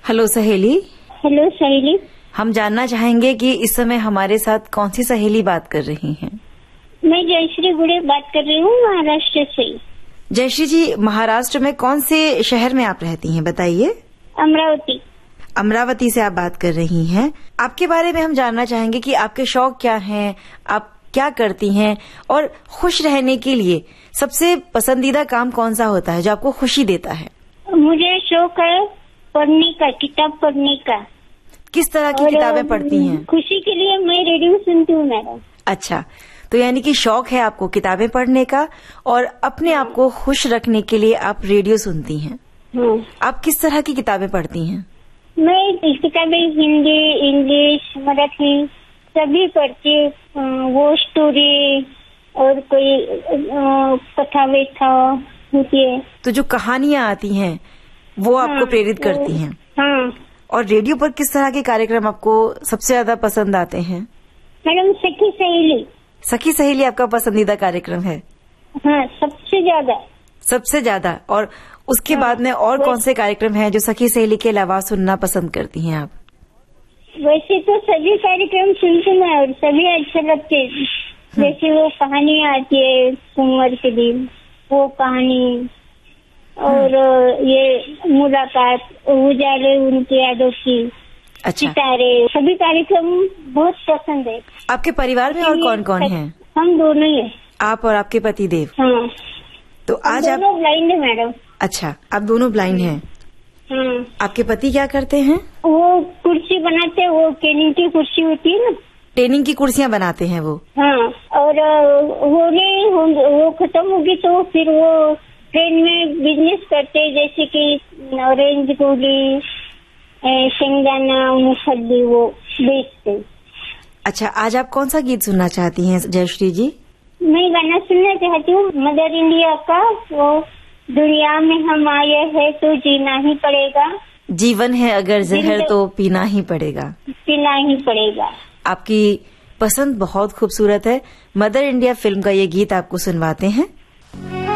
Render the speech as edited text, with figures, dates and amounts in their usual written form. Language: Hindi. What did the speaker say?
हेलो सहेली। हेलो सहेली। हम जानना चाहेंगे कि इस समय हमारे साथ कौन सी सहेली बात कर रही हैं? मैं जयश्री गुड़े बात कर रही हूँ महाराष्ट्र से। जयश्री जी, महाराष्ट्र में कौन से शहर में आप रहती हैं, बताइए। अमरावती। अमरावती से आप बात कर रही हैं। आपके बारे में हम जानना चाहेंगे कि आपके शौक क्या हैं, आप क्या करती हैं और खुश रहने के लिए सबसे पसंदीदा काम कौन सा होता है जो आपको खुशी देता है? मुझे शौक है पढ़ने का, किताब पढ़ने का। किस तरह की किताबें पढ़ती हैं? खुशी के लिए मैं रेडियो सुनती हूँ मैडम। अच्छा, तो यानी कि शौक है आपको किताबें पढ़ने का और अपने आप को खुश रखने के लिए आप रेडियो सुनती हैं। आप किस तरह की किताबें पढ़ती हैं? मैं किताबें हिंदी, इंग्लिश, मराठी सभी पढ़ती हूँ। वो स्टोरी और कोई कथा व्यथा होती है तो जो कहानियाँ आती हैं वो आपको प्रेरित करती हैं। हाँ। और रेडियो पर किस तरह के कार्यक्रम आपको सबसे ज्यादा पसंद आते हैं? मैडम सखी सहेली। सखी सहेली आपका पसंदीदा कार्यक्रम है? हाँ, सबसे ज्यादा। सबसे ज्यादा। और उसके बाद में और कौन से कार्यक्रम हैं जो सखी सहेली के अलावा सुनना पसंद करती हैं आप? वैसे तो सभी कार्यक्रम सुनती हूँ और सभी अच्छे लगते हैं। जैसे वो कहानियाँ आती है कुंवर के दिन, वो कहानी, और ये मुलाकात, उजाले उनकी यादों की, अच्छा, सितारे, सभी कार्यक्रम बहुत पसंद है। आपके परिवार में और कौन कौन है? हम दोनों ही है। आप और आपके पति देव? हाँ। तो आज आप दोनों ब्लाइंड है मैडम। अच्छा, आप दोनों ब्लाइंड हैं। हाँ। आपके पति क्या करते हैं? वो कुर्सी बनाते हैं, वो ट्रेनिंग की कुर्सी होती है ना, ट्रेनिंग की कुर्सियाँ बनाते हैं वो। हाँ। और वो खत्म होगी तो फिर वो ट्रेन में बिजनेस करते हैं, जैसे कि ऑरेंज गोली, शेंगदाना, मूंगफली वो बेचते। अच्छा, आज आप कौन सा गीत सुनना चाहती हैं जयश्री जी? मैं गाना सुनना चाहती हूँ मदर इंडिया का, वो दुनिया में हम आए हैं तो जीना ही पड़ेगा, जीवन है अगर जहर तो पीना ही पड़ेगा। पीना ही पड़ेगा। आपकी पसंद बहुत खूबसूरत है। मदर इंडिया फिल्म का ये गीत आपको सुनवाते हैं।